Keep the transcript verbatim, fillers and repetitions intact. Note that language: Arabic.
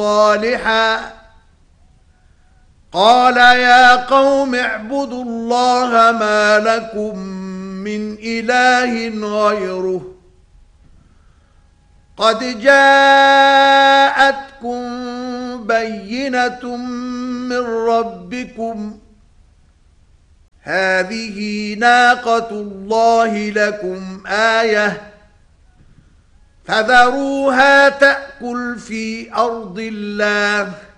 صالحا قال يا قوم اعبدوا الله ما لكم من إله غيره قد جاءتكم بينة من ربكم هذه ناقة الله لكم آية فذروها تأكل في أرض الله